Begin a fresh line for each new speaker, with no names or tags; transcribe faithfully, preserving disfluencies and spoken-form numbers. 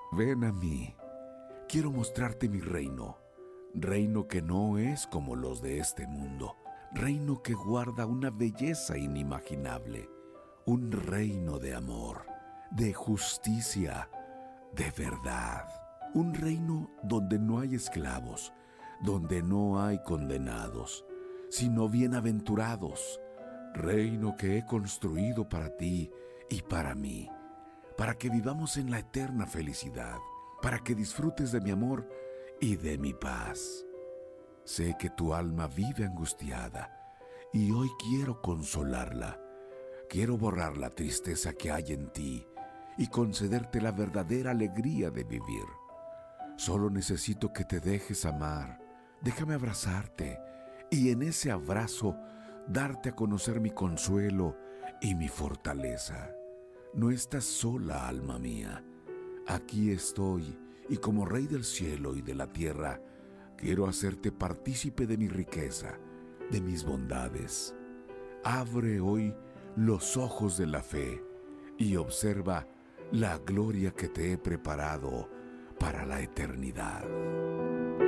Ven a mí, quiero mostrarte mi reino, reino que no es como los de este mundo, reino que guarda una belleza inimaginable, un reino de amor, de justicia, de verdad, un reino donde no hay esclavos, donde no hay condenados, sino bienaventurados, reino que he construido para ti y para mí, para que vivamos en la eterna felicidad, para que disfrutes de mi amor y de mi paz. Sé que tu alma vive angustiada y hoy quiero consolarla. Quiero borrar la tristeza que hay en ti y concederte la verdadera alegría de vivir. Solo necesito que te dejes amar. Déjame abrazarte y en ese abrazo darte a conocer mi consuelo y mi fortaleza. No estás sola, alma mía. Aquí estoy y como Rey del cielo y de la tierra, quiero hacerte partícipe de mi riqueza, de mis bondades. Abre hoy los ojos de la fe y observa la gloria que te he preparado para la eternidad.